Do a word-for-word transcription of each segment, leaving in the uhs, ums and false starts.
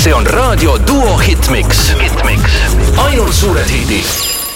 See on Raadio Duo Hitmix. Hitmix. Ainult suured hiidid.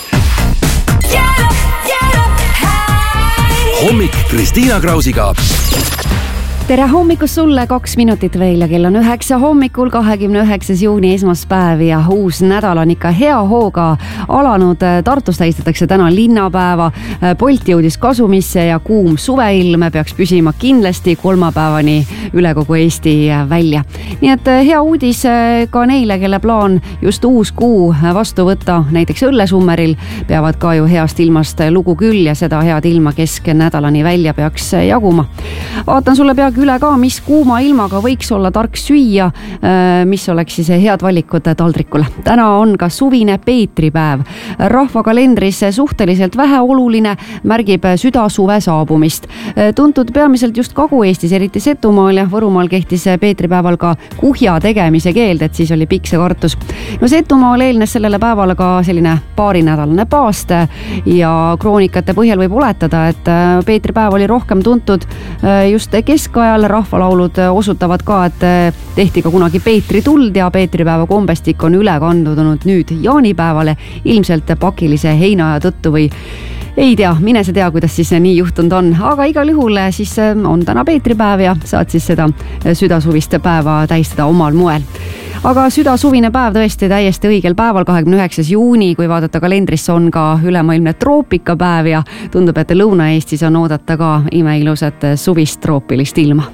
Hommik Kristiina Krausiga. Tere hommikust sulle, kaks minutit veel ja kell on üheksa hommikul, kahekümne üheksas juuni esmaspäev ja uus nädal on ikka hea hooga alanud. Tartus tähistatakse täna linnapäeva, Bolt jõudis kasumisse ja kuum suveilm peaks püsima kindlasti kolmapäevani üle kogu Eesti välja. Nii et hea uudis ka neile, kelle plaan just uus kuu vastu võtta, näiteks õllesummeril peavad ka ju heast ilmast lugu küll ja seda head ilma kesk nädalani välja peaks jaguma. Vaatan sulle peagi üle ka, mis kuuma ilmaga võiks olla tark süüa, mis oleks siis head valikud taldrikule. Täna on ka suvine Peetripäev. Rahvakalendris suhteliselt vähe oluline märgib südasuve saabumist. Tuntud peamiselt just Kagu-Eestis, eriti Setumaal ja Võrumaal kehtis Peetripäeval ka kuhja tegemise keeld, et siis oli pikk see kartus. No Setumaal eelnes sellele päevale ka selline paarinädalane paast ja kroonikate põhjal võib oletada, et Peetripäev oli rohkem tuntud just keskajal. Rahvalaulud osutavad ka, et tehti ka kunagi Peetri tuld ja Peetripäeva kombestik on üle kandunud nüüd jaanipäevale ilmselt pakilise heinaja tõttu või ei tea, mine see tea, kuidas siis nii juhtunud on, aga igal juhul siis on täna Peetripäev ja saad siis seda südasuvist päeva tähistada omal moel. Aga südasuvine päev tõesti täiesti õigel päeval, kahekümne üheksas juuni, kui vaadata kalendrisse, on ka ülemaailmne troopikapäev ja tundub, et Lõuna-Eestis on oodata ka imeilusat suvist troopilist ilma.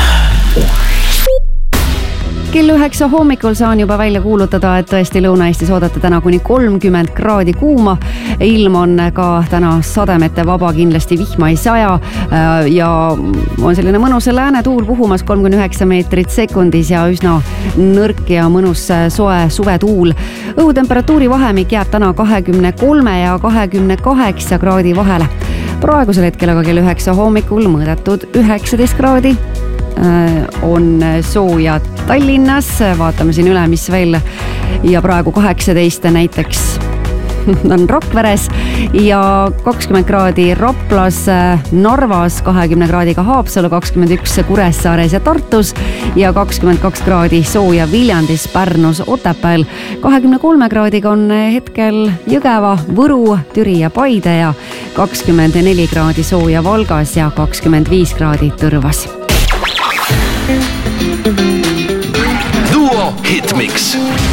Kell üheksa hommikul saan juba välja kuulutada, et tõesti Lõuna-Eestis oodata täna kuni kolmkümmend kraadi kuuma. Ilm on ka täna sademete vaba, kindlasti vihma ei saja ja on selline mõnus lääne tuul puhumas kolmkümmend üheksa meetrit sekundis ja üsna nõrk ja mõnus soe suvetuul. Õhutemperatuuri vahemik jääb täna kahekümne kolme ja kahekümne kaheksa kraadi vahele. Praegusel hetkel aga kell üheksa hommikul mõõdetud üheksateist kraadi. On sooja Tallinnas, vaatame siin üle, mis veel ja praegu kaheksateist näiteks on Rakveres ja kakskümmend kraadi Raplas, Narvas, kahekümne kraadiga Haapsalu, kakskümmend üks Kuressaares ja Tartus ja kakskümmend kaks kraadi sooja Viljandis, Pärnus, Otepääl. kahekümne kolme kraadiga on hetkel Jõgeva, Võru, Türi ja Paide ja kakskümmend neli kraadi sooja Valgas ja kakskümmend viis kraadi Tõrvas. Duo Hitmix.